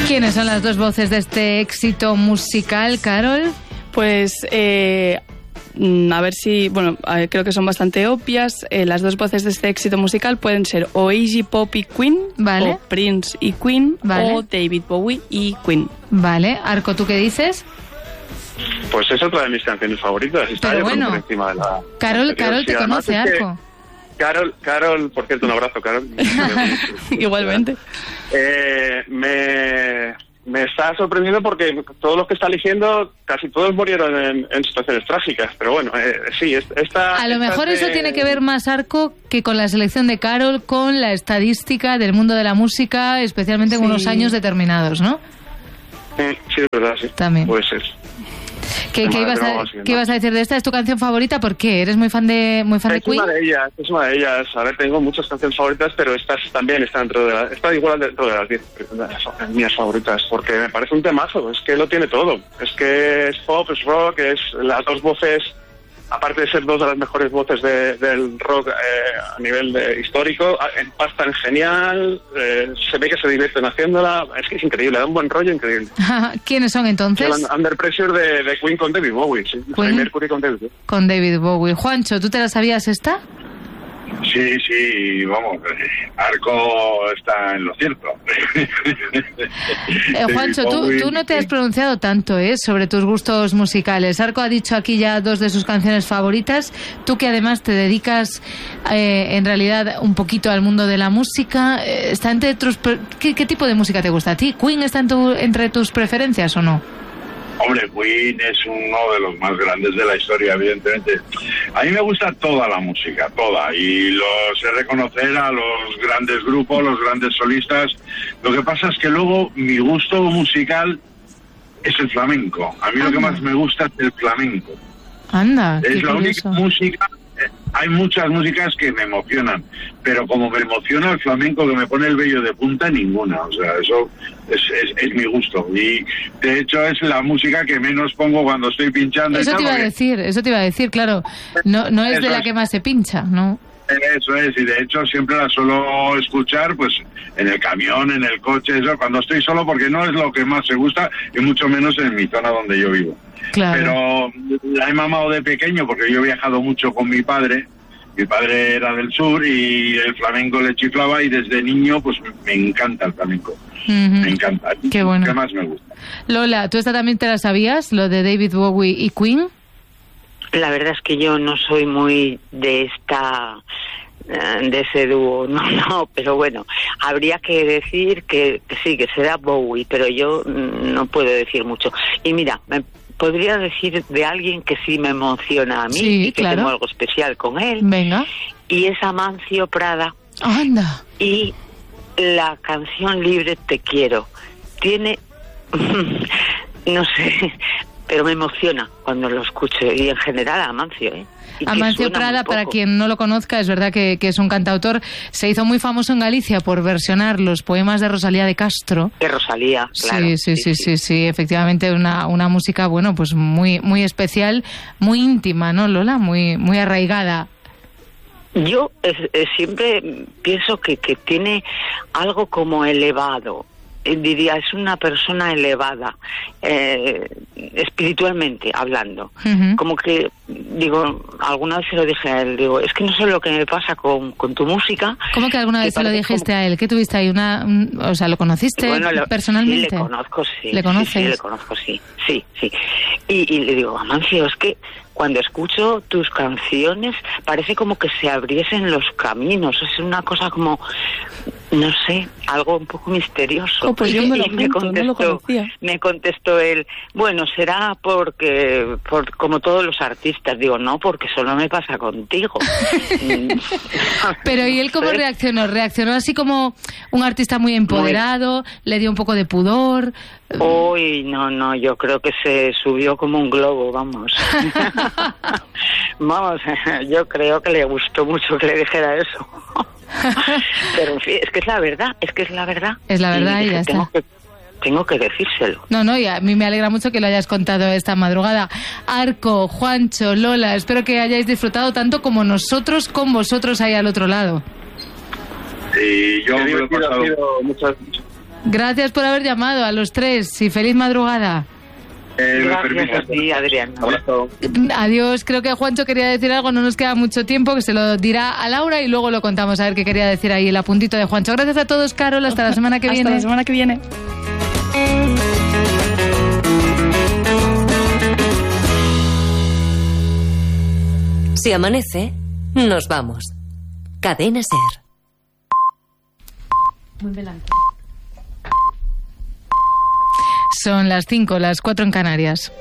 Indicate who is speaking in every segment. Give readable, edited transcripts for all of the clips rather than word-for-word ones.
Speaker 1: ¿Quiénes son las dos voces de este éxito musical, Carol?
Speaker 2: Pues a ver si, bueno, creo que son bastante obvias. Las dos voces de este éxito musical pueden ser o Iggy Pop y Queen,
Speaker 1: vale,
Speaker 2: o Prince y Queen,
Speaker 1: vale,
Speaker 2: o David Bowie y Queen.
Speaker 1: Vale, Arco, ¿tú qué dices?
Speaker 3: Pues es otra de mis canciones favoritas. Está
Speaker 1: pero bueno,
Speaker 3: por encima de la
Speaker 1: Carol
Speaker 3: anterior.
Speaker 1: te conoce, Arco.
Speaker 3: Carol, por cierto, un abrazo, Carol.
Speaker 2: Igualmente.
Speaker 3: Me está sorprendiendo porque todos los que está eligiendo, casi todos murieron en situaciones trágicas. Pero bueno, sí, esta...
Speaker 1: A lo mejor eso tiene que ver más, Arco, que con la selección de Carol, con la estadística del mundo de la música, especialmente en unos años determinados, ¿no?
Speaker 3: Sí, es verdad, sí.
Speaker 1: También.
Speaker 3: Puede ser.
Speaker 1: ¿Qué ibas a decir de esta? ¿Es tu canción favorita? ¿Por qué? ¿Eres muy fan de Queen?
Speaker 3: Es una de ellas. A ver, tengo muchas canciones favoritas, pero estas también están está igual dentro de las 10 mías favoritas, porque me parece un temazo. Es que lo tiene todo. Es que es pop, es rock, es las dos voces, aparte de ser dos de las mejores voces del rock a nivel histórico, empastan genial, se ve que se divierten haciéndola, es que es increíble, da un buen rollo increíble.
Speaker 1: ¿Quiénes son entonces?
Speaker 3: Under Pressure de Queen con David Bowie, sí. Mercury con David Bowie.
Speaker 1: Con David Bowie. Juancho, ¿tú te la sabías esta?
Speaker 4: Sí, vamos, Arco está en lo cierto.
Speaker 1: Juancho, tú no te has pronunciado tanto sobre tus gustos musicales. Arco ha dicho aquí ya dos de sus canciones favoritas. Tú que además te dedicas en realidad un poquito al mundo de la música, ¿está entre ¿qué tipo de música te gusta a ti? ¿Queen está entre tus preferencias o no?
Speaker 4: Hombre, Queen es uno de los más grandes de la historia, evidentemente. A mí me gusta toda la música, toda, y sé reconocer a los grandes grupos, los grandes solistas. Lo que pasa es que luego mi gusto musical es el flamenco. A mí lo que más me gusta es el flamenco.
Speaker 1: Anda,
Speaker 4: es la única música. Hay muchas músicas que me emocionan, pero como me emociona el flamenco, que me pone el vello de punta, ninguna. O sea, eso es mi gusto. Y de hecho es la música que menos pongo cuando estoy pinchando.
Speaker 1: Eso te iba a decir, claro. No es de la que más se pincha, ¿no?
Speaker 4: Eso es, y de hecho siempre la suelo escuchar pues en el camión, en el coche, eso, cuando estoy solo, porque no es lo que más me gusta, y mucho menos en mi zona donde yo vivo.
Speaker 1: Claro.
Speaker 4: Pero la he mamado de pequeño porque yo he viajado mucho con mi padre. Mi padre era del sur y el flamenco le chiflaba, y desde niño pues me encanta el flamenco. Me encanta.
Speaker 1: Qué bueno.
Speaker 4: ¿Qué más me gusta?
Speaker 1: Lola, ¿tú esta también te la sabías, lo de David Bowie y Queen?
Speaker 5: La verdad es que yo no soy muy de ese dúo, no, pero bueno, habría que decir que sí, que será Bowie, pero yo no puedo decir mucho. Y mira, me podría decir de alguien que sí me emociona a mí,
Speaker 1: sí,
Speaker 5: y que tengo algo especial con él.
Speaker 1: Venga.
Speaker 5: Y es Amancio Prada.
Speaker 1: Anda.
Speaker 5: Y la canción Libre Te Quiero. Tiene, no sé, pero me emociona cuando lo escucho, y en general a Amancio,
Speaker 1: Amancio Prada, para quien no lo conozca, es verdad que es un cantautor, se hizo muy famoso en Galicia por versionar los poemas de Rosalía de Castro.
Speaker 5: De Rosalía, claro.
Speaker 1: Sí, efectivamente una música, bueno, pues muy muy especial, muy íntima, ¿no, Lola? Muy arraigada.
Speaker 5: Yo siempre pienso que tiene algo como elevado. Diría, es una persona elevada, espiritualmente hablando. Como que, digo, alguna vez se lo dije a él, digo, es que no sé lo que me pasa con tu música.
Speaker 1: ¿Cómo que alguna vez se lo dijiste a él? ¿Qué tuviste ahí? O sea, ¿lo conociste personalmente?
Speaker 5: Sí, le conozco, sí.
Speaker 1: ¿Le conoces?
Speaker 5: Sí, le conozco, sí. Y le digo, Amancio, es que cuando escucho tus canciones parece como que se abriesen los caminos. Es una cosa como, no sé, algo un poco misterioso.
Speaker 2: Pues yo me
Speaker 5: contestó él, bueno, será por como todos los artistas. Digo, no, porque solo me pasa contigo.
Speaker 1: Pero ¿y él cómo reaccionó? ¿Reaccionó así como un artista muy empoderado? ¿Le dio un poco de pudor?
Speaker 5: Uy, no, yo creo que se subió como un globo, vamos. Vamos, yo creo que le gustó mucho que le dijera eso. Pero en fin, es que es la verdad.
Speaker 1: Es la verdad y ya está.
Speaker 5: Tengo que decírselo.
Speaker 1: No, y a mí me alegra mucho que lo hayas contado esta madrugada. Arco, Juancho, Lola, espero que hayáis disfrutado tanto como nosotros con vosotros ahí al otro lado.
Speaker 4: Y yo me lo he pasado...
Speaker 1: Gracias por haber llamado a los tres y feliz madrugada.
Speaker 5: Gracias a ti, Adrián.
Speaker 1: Adiós. Creo que Juancho quería decir algo, no nos queda mucho tiempo, que se lo dirá a Laura y luego lo contamos a ver qué quería decir ahí el apuntito de Juancho. Gracias a todos, Carol. Hasta la semana que viene.
Speaker 2: Hasta la semana que viene.
Speaker 6: Si amanece, nos vamos. Cadena Ser.
Speaker 1: Muy delante. Son las 5, las 4 en Canarias.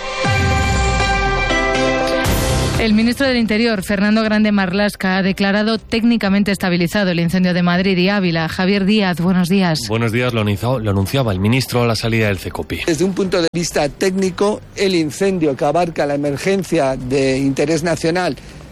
Speaker 1: El ministro del Interior, Fernando Grande Marlaska, ha declarado técnicamente estabilizado el incendio de Madrid y Ávila. Javier Díaz, buenos días.
Speaker 7: Buenos días, lo anunciaba el ministro a la salida del CECOPI.
Speaker 8: Desde un punto de vista técnico, el incendio que abarca la emergencia de interés nacional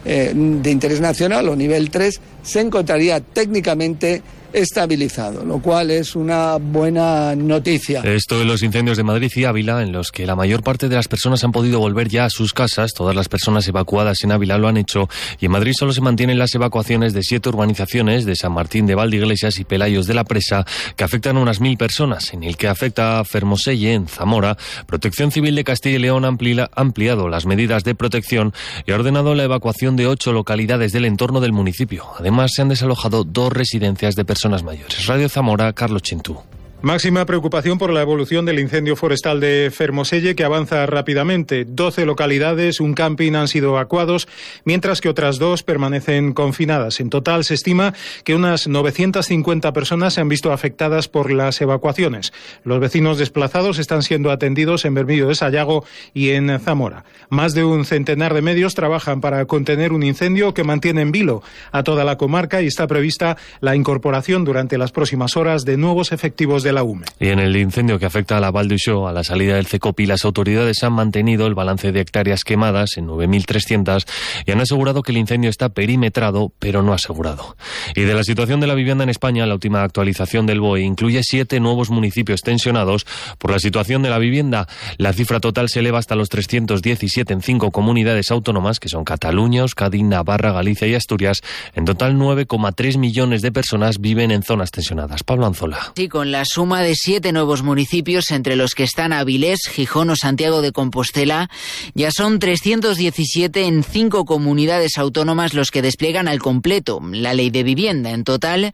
Speaker 8: o nivel 3 se encontraría técnicamente estabilizado, lo cual es una buena noticia.
Speaker 7: Esto de los incendios de Madrid y Ávila, en los que la mayor parte de las personas han podido volver ya a sus casas. Todas las personas evacuadas en Ávila lo han hecho, y en Madrid solo se mantienen las evacuaciones de 7 urbanizaciones de San Martín de Valdeiglesias y Pelayos de la Presa, que afectan a unas 1.000 personas. En el que afecta a Fermoselle, en Zamora, Protección Civil de Castilla y León ha ampliado las medidas de protección y ha ordenado la evacuación de 8 localidades del entorno del municipio. Además, se han desalojado 2 residencias de personas mayores. Radio Zamora, Carlos Chintú.
Speaker 9: Máxima preocupación por la evolución del incendio forestal de Fermoselle, que avanza rápidamente. 12 localidades, un camping han sido evacuados, mientras que otras 2 permanecen confinadas. En total se estima que unas 950 personas se han visto afectadas por las evacuaciones. Los vecinos desplazados están siendo atendidos en Bermillo de Sayago y en Zamora. Más de un centenar de medios trabajan para contener un incendio que mantiene en vilo a toda la comarca, y está prevista la incorporación durante las próximas horas de nuevos efectivos de la UME.
Speaker 7: Y en el incendio que afecta a la Val d'Uixó, a la salida del CECOPI, las autoridades han mantenido el balance de hectáreas quemadas en 9.300 y han asegurado que el incendio está perimetrado, pero no asegurado. Y de la situación de la vivienda en España, la última actualización del BOE incluye 7 nuevos municipios tensionados por la situación de la vivienda. La cifra total se eleva hasta los 317 en 5 comunidades autónomas, que son Cataluña, Euskadi, Navarra, Galicia y Asturias. En total, 9,3 millones de personas viven en zonas tensionadas. Pablo Anzola.
Speaker 10: Sí, con la suma de 7 nuevos municipios, entre los que están Avilés, Gijón o Santiago de Compostela, ya son 317 en 5 comunidades autónomas los que despliegan al completo la ley de vivienda. En total,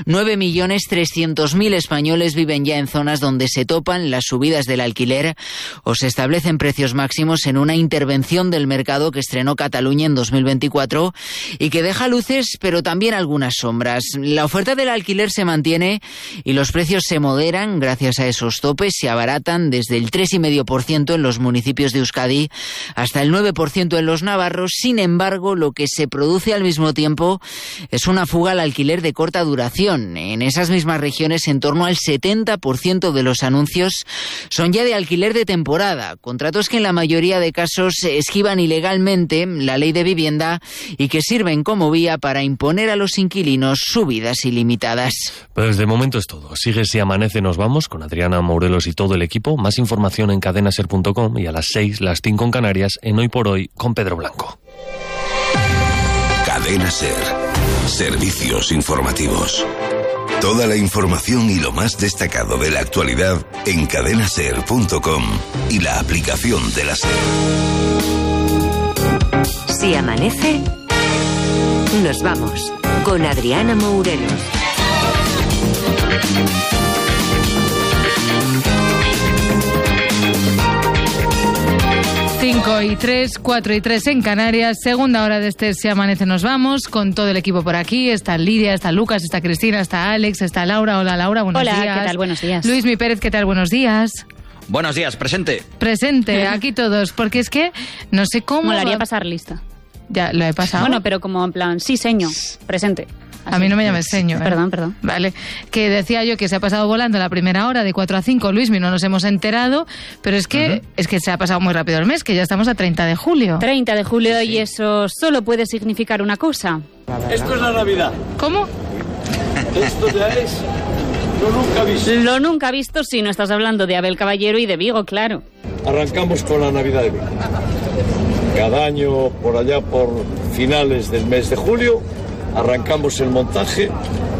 Speaker 10: 9.300.000 españoles viven ya en zonas donde se topan las subidas del alquiler o se establecen precios máximos, en una intervención del mercado que estrenó Cataluña en 2024 y que deja luces pero también algunas sombras. La oferta del alquiler se mantiene y los precios se moderan gracias a esos topes. Se abaratan desde el 3,5% en los municipios de Euskadi hasta el 9% en los navarros. Sin embargo, lo que se produce al mismo tiempo es una fuga al alquiler de corta duración. En esas mismas regiones, en torno al 70% de los anuncios son ya de alquiler de temporada, contratos que en la mayoría de casos esquivan ilegalmente la ley de vivienda y que sirven como vía para imponer a los inquilinos subidas ilimitadas.
Speaker 7: Pues de momento es todo. Sigue Si Amanece, nos vamos con Adriana Morelos y todo el equipo. Más información en cadenaser.com y a las 6, las 5 en Canarias, en Hoy por Hoy con Pedro Blanco.
Speaker 11: Cadena Ser. Servicios informativos. Toda la información y lo más destacado de la actualidad en cadenaser.com y la aplicación de la SER.
Speaker 6: Si amanece, nos vamos con Adriana Morelos.
Speaker 1: 5:03, 4:03 en Canarias, segunda hora de este Si Amanece nos vamos, con todo el equipo por aquí. Está Lidia, está Lucas, está Cristina, está Alex, está Laura. Hola Laura, buenos días.
Speaker 12: Hola, ¿qué tal? Buenos días.
Speaker 1: Luis Mi Pérez, ¿qué tal? Buenos días.
Speaker 13: Buenos días, presente.
Speaker 1: Presente, aquí todos, porque es que no sé cómo...
Speaker 12: Molaría pasar lista.
Speaker 1: Ya, lo he pasado.
Speaker 12: Bueno, pero como en plan, sí, seño, presente.
Speaker 1: Así. A mí no me llames seño.
Speaker 12: Perdón.
Speaker 1: Vale, que decía yo que se ha pasado volando la primera hora de 4 a 5, Luismi, no nos hemos enterado, pero es que se ha pasado muy rápido el mes, que ya estamos a 30 de julio.
Speaker 12: 30 de julio, sí. Y eso solo puede significar una cosa.
Speaker 14: Esto es la Navidad.
Speaker 1: ¿Cómo?
Speaker 14: Esto ya es lo nunca visto.
Speaker 12: Lo nunca visto, si no estás hablando de Abel Caballero y de Vigo, claro.
Speaker 14: Arrancamos con la Navidad de Vigo. Cada año, por allá por finales del mes de julio, arrancamos el montaje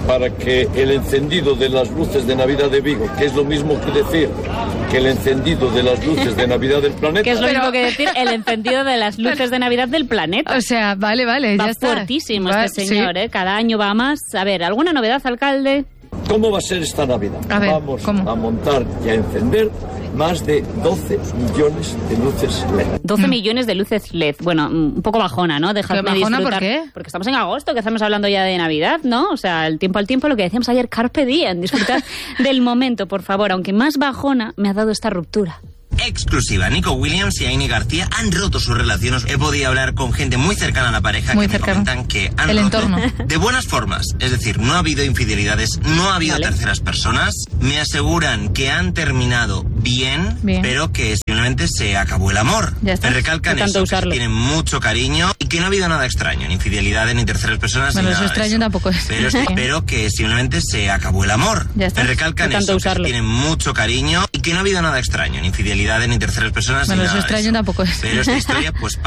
Speaker 14: para que el encendido de las luces de Navidad de Vigo, que es lo mismo que decir que el encendido de las luces de Navidad del planeta...
Speaker 12: Que es lo mismo que decir el encendido de las luces de Navidad del planeta.
Speaker 1: O sea, vale,
Speaker 12: va
Speaker 1: ya está.
Speaker 12: Fuertísimo este señor, ¿eh? Cada año va más. A ver, ¿alguna novedad, alcalde?
Speaker 14: ¿Cómo va a ser esta Navidad? Vamos a montar y a encender más de 12 millones de luces LED.
Speaker 12: 12 millones de luces LED. Bueno, un poco bajona, ¿no? Dejadme
Speaker 1: bajona,
Speaker 12: disfrutar.
Speaker 1: ¿por qué?
Speaker 12: Porque estamos en agosto, que estamos hablando ya de Navidad, ¿no? O sea, el tiempo al tiempo, lo que decíamos ayer, carpe diem. Disfrutar del momento, por favor. Aunque más bajona me ha dado esta ruptura.
Speaker 15: Exclusiva. Nico Williams y Aini García han roto sus relaciones. He podido hablar con gente muy cercana a la pareja que me comentan que han roto
Speaker 1: entorno.
Speaker 15: De buenas formas. Es decir, no ha habido infidelidades, no ha habido terceras personas. Me aseguran que han terminado bien, pero que simplemente se acabó el amor. Me recalcan eso, que tienen mucho cariño y que no ha habido nada extraño, ni infidelidades, ni terceras personas,
Speaker 1: bueno,
Speaker 15: ni
Speaker 1: eso
Speaker 15: nada
Speaker 1: extraño tampoco es.
Speaker 15: Pero que simplemente se acabó el amor. Me recalcan eso, que tienen mucho cariño y que no ha habido nada extraño, ni infidelidades, ni terceras personas,
Speaker 1: bueno,
Speaker 15: ni
Speaker 1: eso
Speaker 15: nada
Speaker 1: extraño tampoco es.
Speaker 15: Pero esta historia, pues